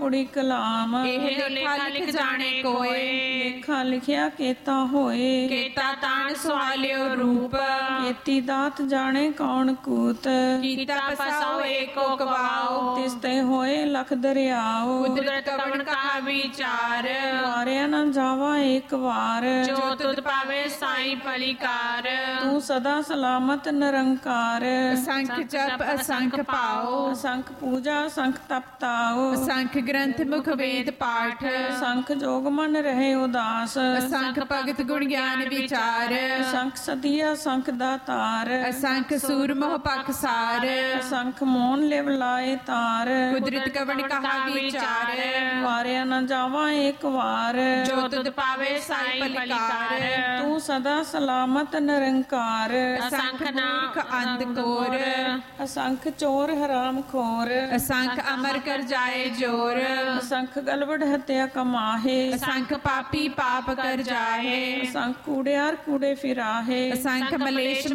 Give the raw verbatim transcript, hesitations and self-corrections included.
ਪੁੜੀ ਕਲਾਮ। ਇਹ ਲੇਖਾ ਲਿਖ ਜਾਣੇ ਕੋਏ, ਲੇਖਾ ਲਿਖਿਆ ਕੇਤਾ ਹੋਏ। ਕੇਤਾ ਤਾਣ ਸਵਾਲਿਓ ਰੂਪ, ਕੀਤੀ ਦਾਤ ਜਾਣੇ ਕੌਣ ਕੂਤ। ਕੀਤਾ ਪਸਾਓ ਏਕੋ ਕਵਾਓ, ਤਿਸ ਤੇ ਹੋਏ ਲਖ ਦਰਿਆਓ। ਕੁਦਰਤ ਕਵਣ ਕਹਾ ਵਿਚਾਰ, ਵਾਰਿਆ ਨਾ ਜਾਵਾ ਏਕ ਵਾਰ। ਜੋ ਤੁਧ ਪਾਵੇ ਸਾਈ ਭਲੀਕਾਰ। ਤੂੰ ਸਦਾ ਸਲਾਮਤ ਨਿਰੰਕਾਰ। ਅਸੰਖ ਜਪ ਅਸੰਖ ਪਾਓ, ਅਸੰਖ ਪੂਜਾ ਅਸੰਖ ਤਪ ਤਾਓ। ਅਸੰਖ ਗ੍ਰੰਥ ਮੁਖ ਵੇਦ ਪਾਠ, ਅਸੰਖ ਜੋਗ ਮਨ ਰਹੇ ਉਦਾਸ। ਅਸੰਖ ਭਗਤ ਗੁਣ ਗਿਆਨ ਵਿਚਾਰ। ਅਸੰਖ ਸਤਿਆ ਅਸੰਖ ਦਾਤਾਰ। ਅਸੰਖ ਸੂਰ ਮੋਹ ਪਖਸਾਰ, ਅਸੰਖ ਮੋਨ ਲਿਵ ਲਾਏ ਤਾਰ। ਕੁਦਰਤ ਕਵਣ ਕਹਾ ਵਿਚਾਰ। ਵਾਰਿਆ ਨਾ ਜਾਵਾ ਏਕ ਵਾਰ। ਜੋ ਤੁਧ ਪਾਵੇ ਸਾਈ ਭਲੀਕਾਰ। ਤੂੰ ਸਦਾ ਸਲਾਮਤ ਨਿਰੰਕਾਰ। ਅਸੰਖ ਨਾਮ ਅੰਧ ਕੋਰ, ਅਸੰਖ ਚੋਰ ਹਰਾਮ ਖੋਰ। ਅਸੰਖ ਅਮਰ ਕਰ ਜਾਏ ਜੋਰ। ਅਸੰਖ ਗਲਵੜ ਹਤਿਆ ਕਮਾਹੇ। ਅਸੰਖ ਪਾਪੀ ਪਾਪ ਕਰ ਜਾਏ। ਅਸੰਖ ਕੂੜਿਆਰ ਕੂੜੇ ਫਿਰਾਹੇ। ਅਸੰਖ ਮਲੇਸ਼